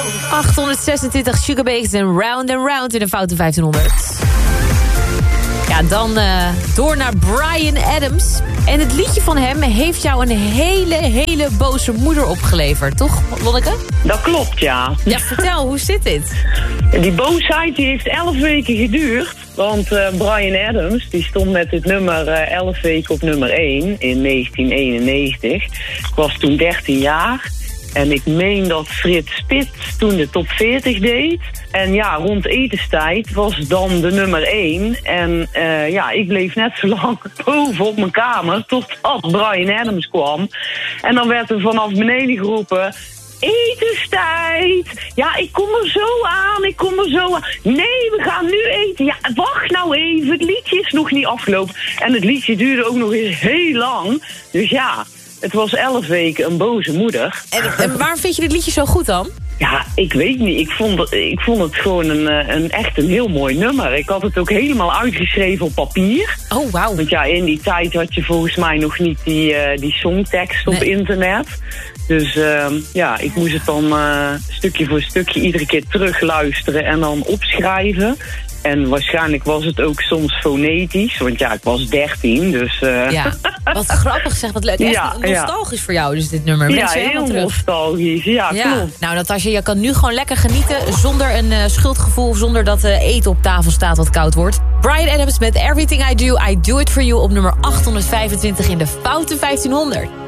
826 Sugabakes en Round in de foute 1500. Ja, dan door naar Bryan Adams. En het liedje van hem heeft jou een hele boze moeder opgeleverd, toch, Lonneke? Dat klopt, ja. Ja, vertel, hoe zit dit? Die boosheid die heeft 11 weken geduurd. Want Bryan Adams die stond met dit nummer 11 weken op nummer 1 in 1991. Ik was toen 13 jaar. En ik meen dat Frits Spits toen de top 40 deed. En ja, rond etenstijd was dan de nummer 1. En ik bleef net zo lang boven op mijn kamer totdat Bryan Adams kwam. En dan werd er vanaf beneden geroepen: etenstijd! Ja, ik kom er zo aan. Nee, we gaan nu eten. Ja, wacht nou even. Het liedje is nog niet afgelopen. En het liedje duurde ook nog eens heel lang. Dus ja, het was 11 weken een boze moeder. En waarom vind je dit liedje zo goed dan? Ja, ik weet niet. Ik vond het gewoon echt een heel mooi nummer. Ik had het ook helemaal uitgeschreven op papier. Oh, wauw. Want ja, in die tijd had je volgens mij nog niet die songtekst op internet. Dus ik moest het dan stukje voor stukje iedere keer terugluisteren en dan opschrijven. En waarschijnlijk was het ook soms fonetisch, want ja, ik was 13, dus... Ja, wat grappig zeg, wat leuk. Echt nostalgisch voor jou dus dit nummer. Ja, heel nostalgisch, ja, klopt. Nou, Natasja, je kan nu gewoon lekker genieten zonder een schuldgevoel, zonder dat eten op tafel staat wat koud wordt. Bryan Adams met Everything I Do It For You op nummer 825 in de foute 1500.